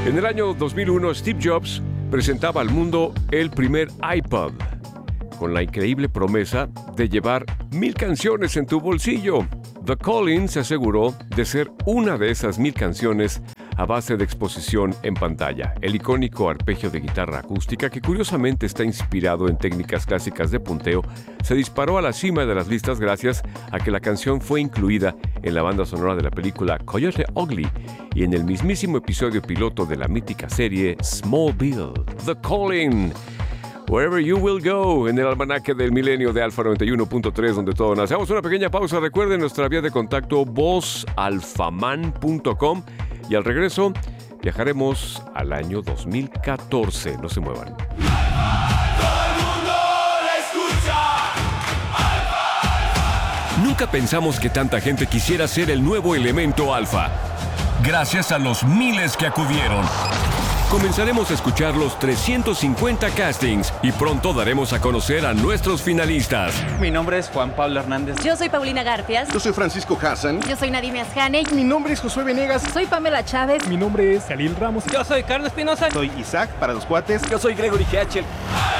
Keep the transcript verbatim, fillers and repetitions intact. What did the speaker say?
En el año dos mil uno, Steve Jobs presentaba al mundo el primer iPod, con la increíble promesa de llevar mil canciones en tu bolsillo. The Calling se aseguró de ser una de esas mil canciones a base de exposición en pantalla. El icónico arpegio de guitarra acústica, que curiosamente está inspirado en técnicas clásicas de punteo, se disparó a la cima de las listas gracias a que la canción fue incluida en la banda sonora de la película Coyote Ugly y en el mismísimo episodio piloto de la mítica serie Smallville. The Calling. Wherever You Will Go, en el almanaque del milenio de Alfa noventa y uno punto tres, donde todo nace. Hacemos una pequeña pausa. Recuerden nuestra vía de contacto voz alfaman punto com y al regreso viajaremos al año dos mil catorce. No se muevan. Nunca pensamos que tanta gente quisiera ser el nuevo elemento alfa. Gracias a los miles que acudieron, comenzaremos a escuchar los trescientos cincuenta castings y pronto daremos a conocer a nuestros finalistas. Mi nombre es Juan Pablo Hernández. Yo soy Paulina Garfias. Yo soy Francisco Hassan. Yo soy Nadine Asjane. Mi nombre es Josué Venegas. Soy Pamela Chávez. Mi nombre es Khalil Ramos. Yo soy Carlos Espinosa. Soy Isaac para los cuates. Yo soy Gregory Hatchel.